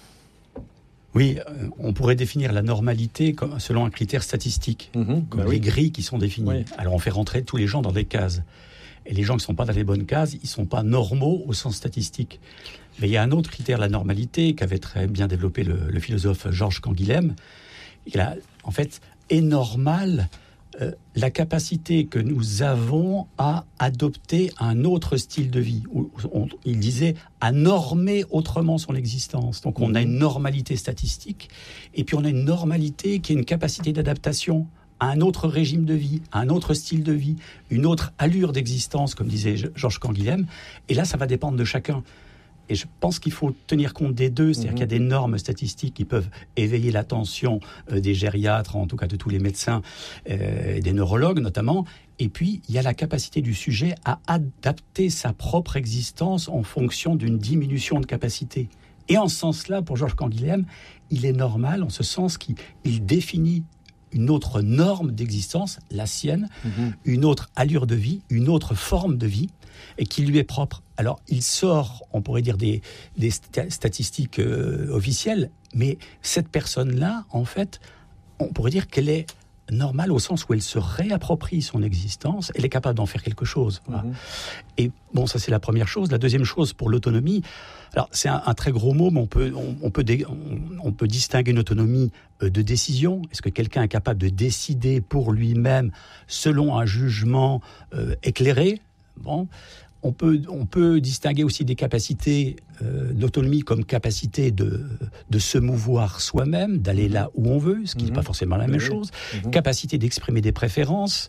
Oui, on pourrait définir la normalité comme, selon un critère statistique, mmh, comme bah les oui. grilles qui sont définies. Oui. Alors on fait rentrer tous les gens dans des cases. Et les gens qui ne sont pas dans les bonnes cases, ils ne sont pas normaux au sens statistique. Mais il y a un autre critère, la normalité, qu'avait très bien développé le, le philosophe Georges Canguilhem. Il a, en fait, est normal euh, la capacité que nous avons à adopter un autre style de vie. On, on, il disait à normer autrement son existence. Donc on a une normalité statistique, et puis on a une normalité qui est une capacité d'adaptation à un autre régime de vie, à un autre style de vie, une autre allure d'existence, comme disait Georges Canguilhem. Et là, ça va dépendre de chacun. Et je pense qu'il faut tenir compte des deux, c'est-à-dire mmh. qu'il y a des normes statistiques qui peuvent éveiller l'attention euh, des gériatres, en tout cas de tous les médecins, euh, des neurologues notamment. Et puis, il y a la capacité du sujet à adapter sa propre existence en fonction d'une diminution de capacité. Et en ce sens-là, pour Georges Canguilhem, il est normal, en ce sens qu'il il définit une autre norme d'existence, la sienne, mmh. une autre allure de vie, une autre forme de vie, et qui lui est propre. Alors, il sort, on pourrait dire, des, des statistiques euh, officielles, mais cette personne-là, en fait, on pourrait dire qu'elle est normale au sens où elle se réapproprie son existence, elle est capable d'en faire quelque chose. Voilà. Mmh. Et bon, ça c'est la première chose. La deuxième chose, pour l'autonomie, alors c'est un, un très gros mot, mais on peut, on, on, peut dé, on, on peut distinguer une autonomie euh, de décision. Est-ce que quelqu'un est capable de décider pour lui-même selon un jugement euh, éclairé ? Bon, on peut, on peut distinguer aussi des capacités euh, d'autonomie comme capacité de, de se mouvoir soi-même, d'aller là où on veut, ce qui n'est mmh. pas forcément la même oui. chose. Mmh. Capacité d'exprimer des préférences,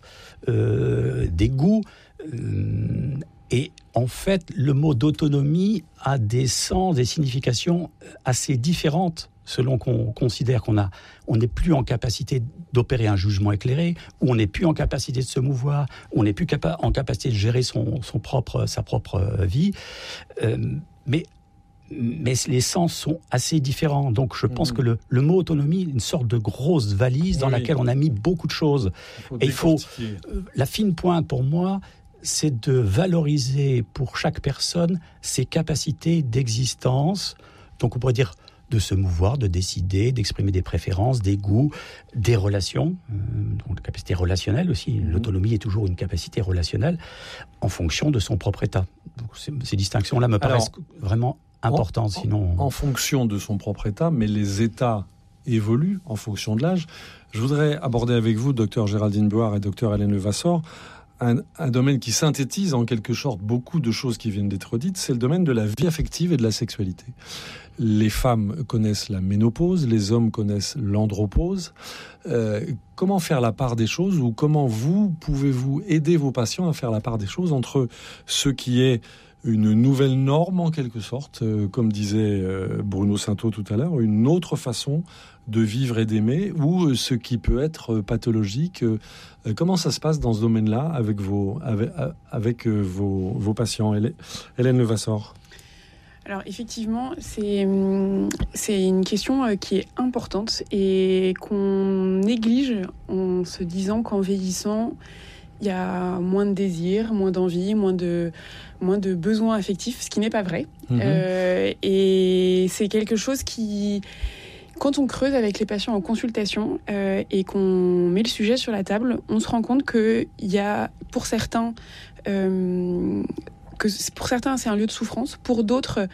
euh, des goûts. Euh, et en fait, le mot d'autonomie a des sens, des significations assez différentes selon qu'on considère qu'on a, on n'est plus en capacité d'opérer un jugement éclairé, ou on n'est plus en capacité de se mouvoir, ou on n'est plus capa- en capacité de gérer son, son propre, sa propre vie. Euh, mais, mais les sens sont assez différents. Donc je pense mmh. que le, le mot autonomie est une sorte de grosse valise dans oui. laquelle on a mis beaucoup de choses. Il faut Et il faut, euh, la fine pointe pour moi, c'est de valoriser pour chaque personne ses capacités d'existence. Donc on pourrait dire de se mouvoir, de décider, d'exprimer des préférences, des goûts, des relations, euh, donc la capacité relationnelle aussi. Mmh. L'autonomie est toujours une capacité relationnelle en fonction de son propre état. Donc ces, ces distinctions-là me paraissent Alors, vraiment importantes. En, sinon, en fonction de son propre état, mais les états évoluent en fonction de l'âge. Je voudrais aborder avec vous, docteur Géraldine Buard et docteur Hélène Levasseur, Un, un domaine qui synthétise en quelque sorte beaucoup de choses qui viennent d'être dites, c'est le domaine de la vie affective et de la sexualité. Les femmes connaissent la ménopause, les hommes connaissent l'andropause. Euh, comment faire la part des choses, ou comment vous pouvez-vous aider vos patients à faire la part des choses entre ce qui est une nouvelle norme en quelque sorte, euh, comme disait euh, Bruno Sainteau tout à l'heure, une autre façon de vivre et d'aimer, ou ce qui peut être pathologique. Comment ça se passe dans ce domaine-là avec vos, avec, avec vos, vos patients? Hélène Levasseur. Alors effectivement, c'est, c'est une question qui est importante et qu'on néglige en se disant qu'en vieillissant, il y a moins de désirs, moins d'envie, moins de, moins de besoins affectifs, ce qui n'est pas vrai. Mmh. Euh, et c'est quelque chose qui... Quand on creuse avec les patients en consultation euh, et qu'on met le sujet sur la table, on se rend compte qu'il y a, pour certains, euh, que pour certains, c'est un lieu de souffrance. Pour d'autres,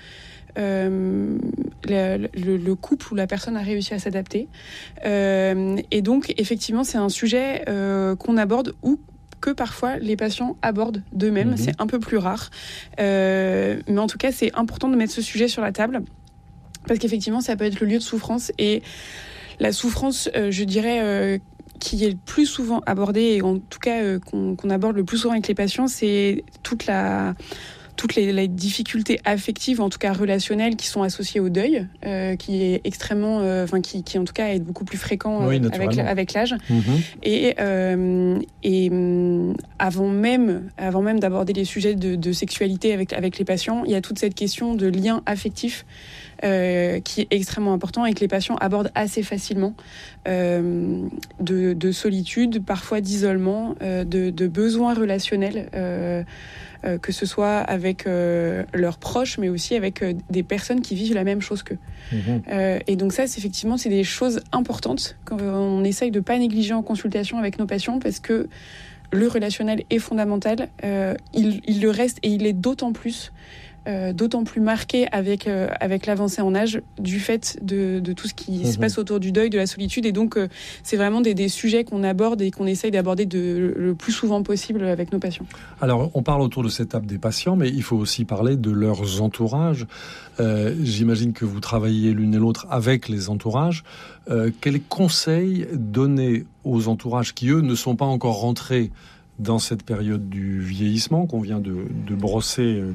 euh, le, le, le couple ou la personne a réussi à s'adapter. Euh, et donc, effectivement, c'est un sujet euh, qu'on aborde ou que parfois les patients abordent d'eux-mêmes. Mmh. C'est un peu plus rare. Euh, mais en tout cas, c'est important de mettre ce sujet sur la table. Parce qu'effectivement, ça peut être le lieu de souffrance. Et la souffrance, euh, je dirais, euh, qui est le plus souvent abordée, et en tout cas euh, qu'on, qu'on aborde le plus souvent avec les patients, c'est toute la... toutes les, les difficultés affectives, en tout cas relationnelles, qui sont associées au deuil, euh, qui est extrêmement, euh, enfin qui, qui en tout cas est beaucoup plus fréquent euh, oui, avec, avec l'âge. Mmh. Et, euh, et euh, avant même, avant même d'aborder les sujets de, de sexualité avec avec les patients, il y a toute cette question de lien affectif euh, qui est extrêmement important et que les patients abordent assez facilement, euh, de, de solitude, parfois d'isolement, euh, de, de besoins relationnels. Euh, Euh, que ce soit avec euh, leurs proches, mais aussi avec euh, des personnes qui vivent la même chose qu'eux. Mmh. Euh, et donc ça, c'est effectivement, c'est des choses importantes qu'on essaye de ne pas négliger en consultation avec nos patients, parce que le relationnel est fondamental. Euh, il, il le reste, et il est d'autant plus, euh, d'autant plus marqué avec, euh, avec l'avancée en âge, du fait de, de tout ce qui mmh. se passe autour du deuil, de la solitude. Et donc, euh, c'est vraiment des, des sujets qu'on aborde et qu'on essaye d'aborder de, le plus souvent possible avec nos patients. Alors, on parle autour de cette table des patients, mais il faut aussi parler de leurs entourages. Euh, j'imagine que vous travaillez l'une et l'autre avec les entourages. Euh, quels conseils donner aux entourages qui, eux, ne sont pas encore rentrés dans cette période du vieillissement qu'on vient de, de brosser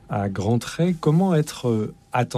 à grands traits. Comment être euh, attentif ?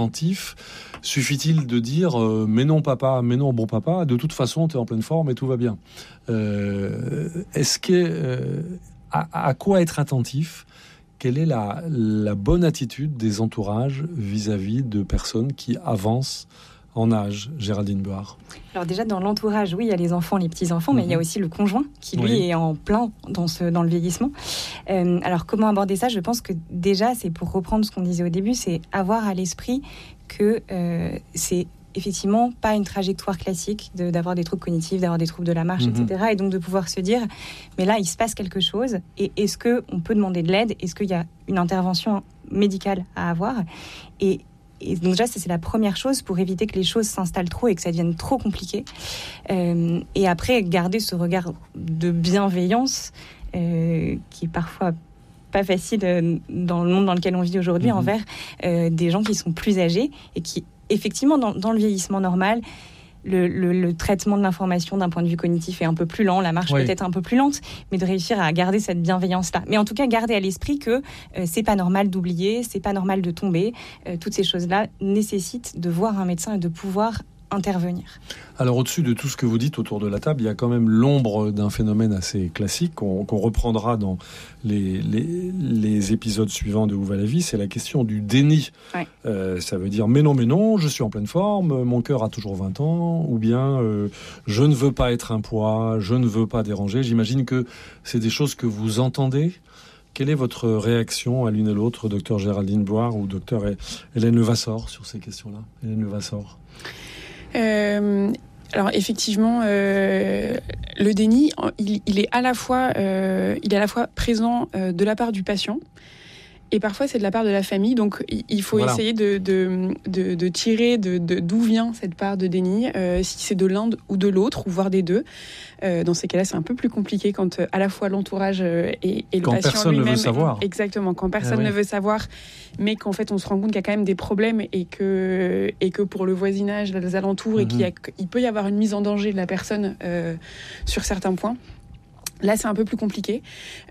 Suffit-il de dire euh, « mais non papa, mais non bon papa, de toute façon tu es en pleine forme et tout va bien ». Euh, est-ce que euh, à, à quoi être attentif ? Quelle est la, la bonne attitude des entourages vis-à-vis de personnes qui avancent en âge, Géraldine Buard? Alors déjà, dans l'entourage, oui, il y a les enfants, les petits-enfants, mmh. mais il y a aussi le conjoint qui, lui, oui. est en plein dans, ce, dans le vieillissement. Euh, alors, comment aborder ça ? Je pense que déjà, c'est pour reprendre ce qu'on disait au début, c'est avoir à l'esprit que euh, c'est effectivement pas une trajectoire classique de, d'avoir des troubles cognitifs, d'avoir des troubles de la marche, mmh. et cetera. Et donc de pouvoir se dire, mais là, il se passe quelque chose, et est-ce qu'on peut demander de l'aide ? Est-ce qu'il y a une intervention médicale à avoir ? Et Et donc déjà, ça, c'est la première chose pour éviter que les choses s'installent trop et que ça devienne trop compliqué. Euh, et après, garder ce regard de bienveillance euh, qui est parfois pas facile euh, dans le monde dans lequel on vit aujourd'hui, mmh. envers euh, des gens qui sont plus âgés et qui, effectivement, dans, dans le vieillissement normal, Le, le, le traitement de l'information d'un point de vue cognitif est un peu plus lent, la marche oui. peut être un peu plus lente, mais de réussir à garder cette bienveillance-là. Mais en tout cas, garder à l'esprit que euh, c'est pas normal d'oublier, c'est pas normal de tomber. Euh, toutes ces choses-là nécessitent de voir un médecin et de pouvoir intervenir. Alors au-dessus de tout ce que vous dites autour de la table, il y a quand même l'ombre d'un phénomène assez classique qu'on, qu'on reprendra dans les, les, les épisodes suivants de Où va la vie, c'est la question du déni. Ouais. Euh, ça veut dire mais non, mais non, je suis en pleine forme, mon cœur a toujours vingt ans, ou bien euh, je ne veux pas être un poids, je ne veux pas déranger. J'imagine que c'est des choses que vous entendez. Quelle est votre réaction à l'une et l'autre, docteur Géraldine Buard ou docteur Hélène Levasseur, sur ces questions-là ? Hélène Levasseur. Euh, alors effectivement, euh, le déni, il, il est à la fois, euh, il est à la fois présent euh, de la part du patient. Et parfois, c'est de la part de la famille. Donc, il faut voilà. essayer de, de, de, de tirer de, de, d'où vient cette part de déni, euh, si c'est de l'un ou de l'autre, ou voire des deux. Euh, dans ces cas-là, c'est un peu plus compliqué quand euh, à la fois l'entourage euh, et, et le quand patient personne lui-même... ne veut savoir. Exactement, quand personne ah, oui. ne veut savoir, mais qu'en fait, on se rend compte qu'il y a quand même des problèmes et que, et que pour le voisinage, les alentours, mm-hmm. et qu'il y a, il peut y avoir une mise en danger de la personne euh, sur certains points. Là, c'est un peu plus compliqué.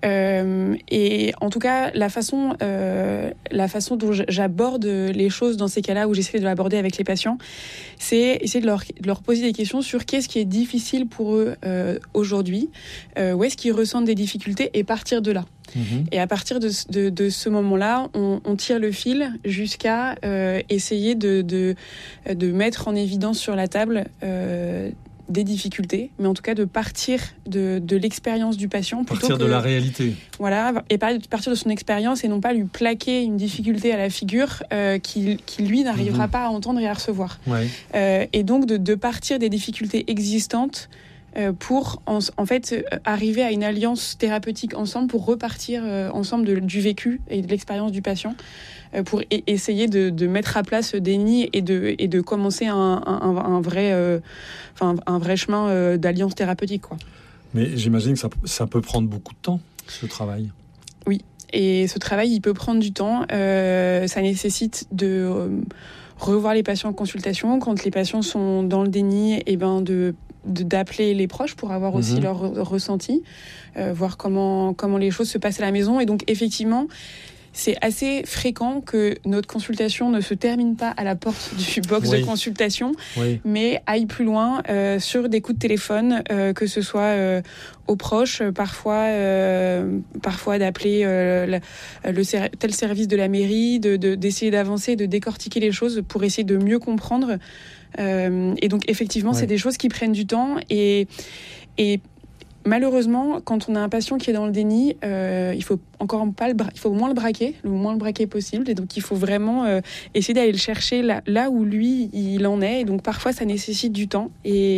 Euh, et en tout cas, la façon, euh, la façon dont j'aborde les choses dans ces cas-là, où j'essaie de l'aborder avec les patients, c'est essayer de leur, de leur poser des questions sur qu'est-ce qui est difficile pour eux euh, aujourd'hui, euh, où est-ce qu'ils ressentent des difficultés, et partir de là. Mmh. Et à partir de, de, de ce moment-là, on, on tire le fil jusqu'à euh, essayer de, de, de mettre en évidence sur la table euh, des difficultés, mais en tout cas de partir de, de l'expérience du patient. Partir que, de la réalité. Voilà, et partir de son expérience et non pas lui plaquer une difficulté à la figure euh, qui, qui, lui, n'arrivera mmh. pas à entendre et à recevoir. Ouais. Euh, et donc de, de partir des difficultés existantes euh, pour, en, en fait, arriver à une alliance thérapeutique ensemble pour repartir euh, ensemble de, du vécu et de l'expérience du patient, pour essayer de, de mettre à plat ce déni et de, et de commencer un, un, un, vrai, euh, enfin, un vrai chemin euh, d'alliance thérapeutique, quoi. Mais j'imagine que ça, ça peut prendre beaucoup de temps, ce travail. Oui, et ce travail, il peut prendre du temps. Euh, ça nécessite de euh, revoir les patients en consultation. Quand les patients sont dans le déni, et ben de, de, d'appeler les proches pour avoir mmh. aussi leur ressenti, euh, voir comment, comment les choses se passent à la maison. Et donc, effectivement, c'est assez fréquent que notre consultation ne se termine pas à la porte du box oui. de consultation, oui. mais aille plus loin euh, sur des coups de téléphone, euh, que ce soit euh, aux proches, parfois, euh, parfois d'appeler euh, le, le ser- tel service de la mairie, de, de, d'essayer d'avancer, de décortiquer les choses pour essayer de mieux comprendre. Euh, et donc, effectivement, oui. c'est des choses qui prennent du temps et... et malheureusement, quand on a un patient qui est dans le déni, euh, il faut encore pas le bra- il faut au moins le braquer, le moins le braquer possible. Et donc, il faut vraiment euh, essayer d'aller le chercher là, là où lui, il en est. Et donc, parfois, ça nécessite du temps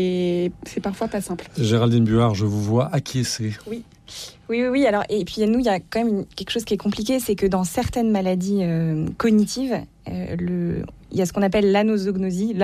et c'est parfois pas simple. Géraldine Buard, je vous vois acquiescer. Oui. Oui, oui, oui. Alors, et puis, nous, il y a quand même une, quelque chose qui est compliqué, c'est que dans certaines maladies euh, cognitives, euh, le, il y a ce qu'on appelle l'anosognosie, là,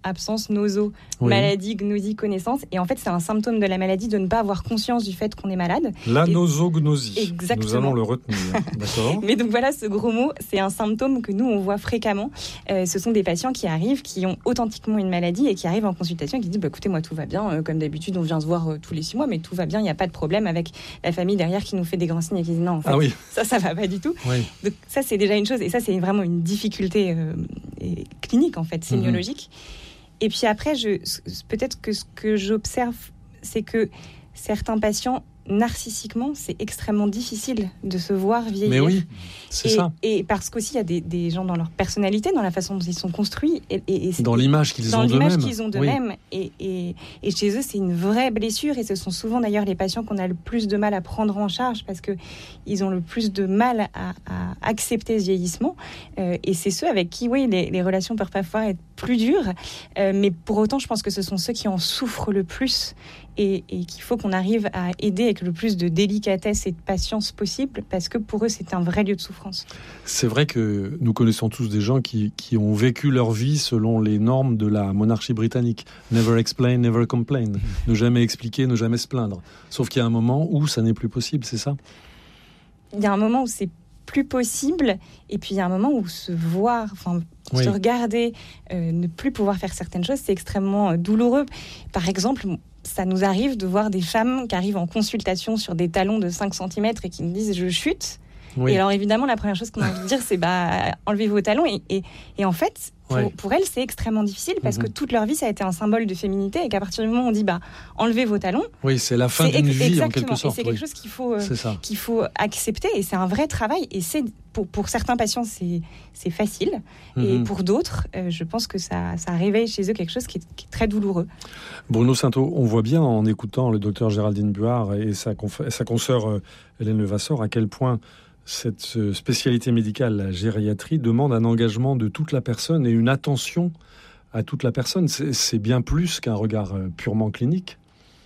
absence, noso, Oui. maladie, gnosie, connaissance. Et en fait, c'est un symptôme de la maladie de ne pas avoir conscience du fait qu'on est malade. L'anosognosie. Exactement. Nous allons le retenir. D'accord. Mais donc voilà, ce gros mot, c'est un symptôme que nous, on voit fréquemment. Euh, ce sont des patients qui arrivent, qui ont authentiquement une maladie et qui arrivent en consultation et qui disent bah, écoutez, moi, tout va bien. Euh, comme d'habitude, on vient se voir euh, tous les six mois, mais tout va bien, il n'y a pas de problème, avec la famille derrière qui nous fait des grands signes et qui dit non, en fait, Ah oui. ça, ça va pas du tout. Oui. Donc ça, c'est déjà une chose. Et ça, c'est vraiment une difficulté euh, et clinique, en fait, sémiologique. Mmh. Et puis après, je, peut-être que ce que j'observe, c'est que certains patients, narcissiquement, c'est extrêmement difficile de se voir vieillir. Mais oui, c'est et, ça. Et parce qu'aussi, il y a des, des gens dans leur personnalité, dans la façon dont ils sont construits. Et, et, et dans l'image qu'ils dans ont d'eux-mêmes. Dans l'image qu'ils ont d'eux-mêmes. Oui. Et, et, et chez eux, c'est une vraie blessure. Et ce sont souvent d'ailleurs les patients qu'on a le plus de mal à prendre en charge parce qu'ils ont le plus de mal à, à accepter ce vieillissement. Euh, et c'est ceux avec qui, oui, les, les relations peuvent parfois être plus dures. Euh, mais pour autant, je pense que ce sont ceux qui en souffrent le plus. Et, et qu'il faut qu'on arrive à aider avec le plus de délicatesse et de patience possible, parce que pour eux, c'est un vrai lieu de souffrance. C'est vrai que nous connaissons tous des gens qui, qui ont vécu leur vie selon les normes de la monarchie britannique. Never explain, never complain. Ne jamais expliquer, ne jamais se plaindre. Sauf qu'il y a un moment où ça n'est plus possible, c'est ça ? Il y a un moment où c'est plus possible, et puis il y a un moment où se voir, enfin, oui. se regarder, euh, ne plus pouvoir faire certaines choses, c'est extrêmement euh, douloureux. Par exemple, ça nous arrive de voir des femmes qui arrivent en consultation sur des talons de cinq centimètres et qui nous disent « je chute ». Oui. Et alors évidemment, la première chose qu'on a envie de dire, c'est bah, « enlevez vos talons ». Et, et, et en fait, pour, oui. pour elles, c'est extrêmement difficile parce mm-hmm. que toute leur vie, ça a été un symbole de féminité et qu'à partir du moment où on dit bah, « enlevez vos talons ». Oui, c'est la fin d'une ex- vie en quelque sorte. Et c'est quelque oui. chose qu'il faut, euh, qu'il faut accepter et c'est un vrai travail. Et c'est, pour, pour certains patients, c'est, c'est facile. Mm-hmm. Et pour d'autres, euh, je pense que ça, ça réveille chez eux quelque chose qui est, qui est très douloureux. Bruno Sainteau, on voit bien en écoutant le docteur Géraldine Buard et sa, conf- sa consoeur euh, Hélène Levasseur à quel point cette spécialité médicale, la gériatrie, demande un engagement de toute la personne et une attention à toute la personne. C'est, c'est bien plus qu'un regard purement clinique.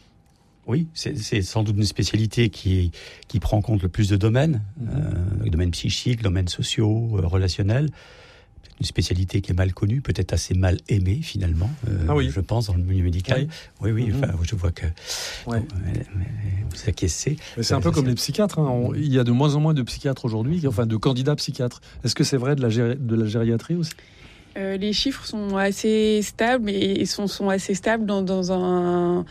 Oui, c'est, c'est sans doute une spécialité qui, qui prend en compte le plus de domaines, mmh. euh, domaines psychiques, domaines sociaux, euh, relationnels. Une spécialité qui est mal connue, peut-être assez mal aimée finalement, euh, ah oui. je pense, dans le milieu médical. Oui, oui, oui mmh. enfin, je vois que ouais. bon, vous acquiescez. Mais c'est un peu comme les psychiatres. Hein. On, il y a de moins en moins de psychiatres aujourd'hui, enfin de candidats psychiatres. Est-ce que c'est vrai de la, géri- de la gériatrie aussi ? euh, Les chiffres sont assez stables et sont, sont assez stables dans, dans un...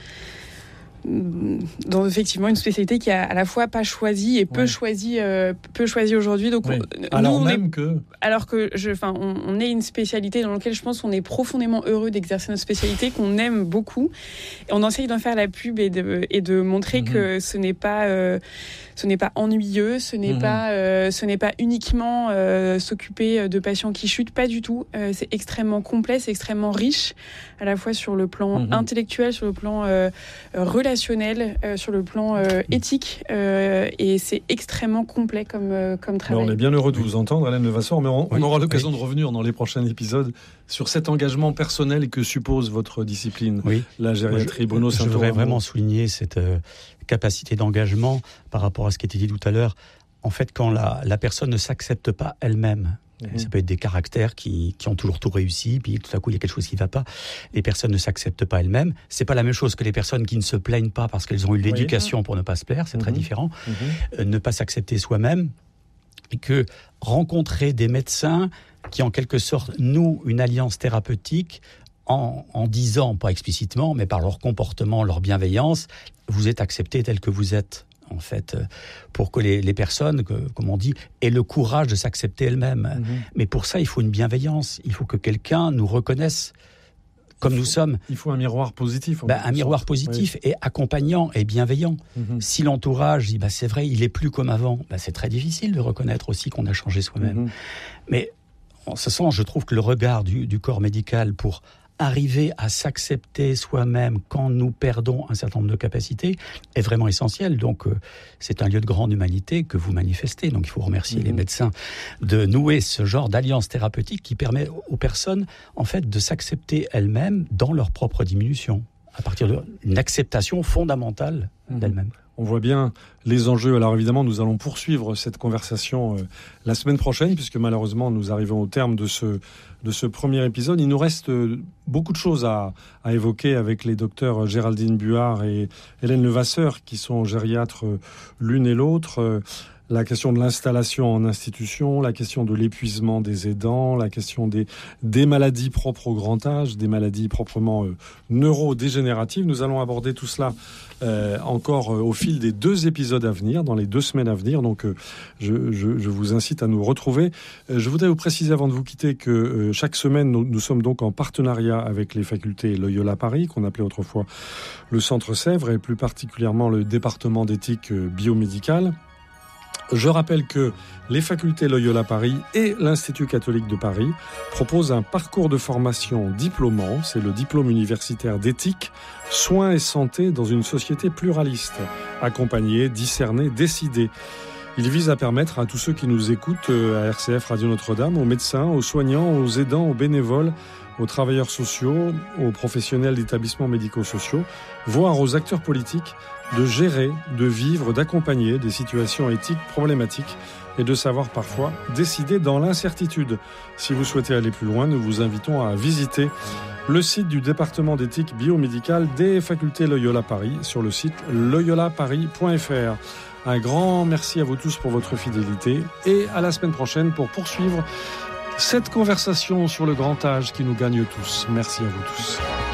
dans effectivement une spécialité qui a à la fois pas choisi et peu ouais. choisi euh, peu choisi aujourd'hui donc oui. on, alors nous, même est, que alors que je enfin on, on est une spécialité dans laquelle je pense qu'on est profondément heureux d'exercer notre spécialité, qu'on aime beaucoup et on essaye d'en faire la pub et de et de montrer mm-hmm. que ce n'est pas euh, ce n'est pas ennuyeux, ce n'est mm-hmm. pas euh, ce n'est pas uniquement euh, s'occuper de patients qui chutent, pas du tout. Euh, c'est extrêmement complet, c'est extrêmement riche à la fois sur le plan mm-hmm. intellectuel, sur le plan euh, relationnel, euh, sur le plan euh, éthique euh, et c'est extrêmement complet comme euh, comme travail. Alors on est bien heureux de vous entendre, Hélène Levasseur, mais on, oui. on aura l'occasion oui. de revenir dans les prochains épisodes sur cet engagement personnel que suppose votre discipline, oui. la gériatrie. Moi, je, Bruno je Sainteau. voudrais vraiment souligner cette euh, capacité d'engagement par rapport à ce qui était dit tout à l'heure. En fait, quand la, la personne ne s'accepte pas elle-même, mmh. ça peut être des caractères qui, qui ont toujours tout réussi, puis tout à coup il y a quelque chose qui ne va pas. Les personnes ne s'acceptent pas elles-mêmes. C'est pas la même chose que les personnes qui ne se plaignent pas parce qu'elles ont eu l'éducation oui. pour ne pas se plaire. C'est mmh. très différent. Mmh. Euh, ne pas s'accepter soi-même. Et que rencontrer des médecins qui, en quelque sorte, nouent une alliance thérapeutique en, en disant, pas explicitement, mais par leur comportement, leur bienveillance, vous êtes accepté tel que vous êtes, en fait, pour que les, les personnes, que, comme on dit, aient le courage de s'accepter elles-mêmes. Mm-hmm. Mais pour ça, il faut une bienveillance. Il faut que quelqu'un nous reconnaisse comme il faut, nous sommes. Il faut un miroir positif. Ben, un miroir positif oui. et accompagnant et bienveillant. Mm-hmm. Si l'entourage dit, ben, c'est vrai, il est plus comme avant, ben, c'est très difficile de reconnaître aussi qu'on a changé soi-même. Mm-hmm. Mais en ce sens, je trouve que le regard du, du corps médical pour arriver à s'accepter soi-même quand nous perdons un certain nombre de capacités est vraiment essentiel. Donc, euh, c'est un lieu de grande humanité que vous manifestez. Donc, il faut remercier mmh. les médecins de nouer ce genre d'alliance thérapeutique qui permet aux personnes, en fait, de s'accepter elles-mêmes dans leur propre diminution, à partir d'une acceptation fondamentale mmh. d'elles-mêmes. on voit bien les enjeux. Alors évidemment, nous allons poursuivre cette conversation euh, la semaine prochaine, puisque malheureusement, nous arrivons au terme de ce, de ce premier épisode. Il nous reste euh, beaucoup de choses à, à évoquer avec les docteurs Géraldine Buard et Hélène Levasseur, qui sont gériatres euh, l'une et l'autre. Euh, La question de l'installation en institution, la question de l'épuisement des aidants, la question des, des maladies propres au grand âge, des maladies proprement euh, neurodégénératives. Nous allons aborder tout cela euh, encore euh, au fil des deux épisodes à venir, dans les deux semaines à venir. Donc euh, je, je, je vous incite à nous retrouver. Euh, je voudrais vous préciser avant de vous quitter que euh, chaque semaine, nous, nous sommes donc en partenariat avec les facultés Loyola Paris, qu'on appelait autrefois le Centre Sèvres, et plus particulièrement le département d'éthique euh, biomédicale. Je rappelle que les facultés Loyola Paris et l'Institut catholique de Paris proposent un parcours de formation diplômant, c'est le diplôme universitaire d'éthique, soins et santé dans une société pluraliste, accompagner, discerner, décider. Il vise à permettre à tous ceux qui nous écoutent à R C F Radio Notre-Dame, aux médecins, aux soignants, aux aidants, aux bénévoles, aux travailleurs sociaux, aux professionnels d'établissements médico-sociaux, voire aux acteurs politiques, de gérer, de vivre, d'accompagner des situations éthiques problématiques et de savoir parfois décider dans l'incertitude. Si vous souhaitez aller plus loin, nous vous invitons à visiter le site du département d'éthique biomédicale des facultés Loyola Paris sur le site loyola paris point f r. Un grand merci à vous tous pour votre fidélité et à la semaine prochaine pour poursuivre cette conversation sur le grand âge qui nous gagne tous. Merci à vous tous.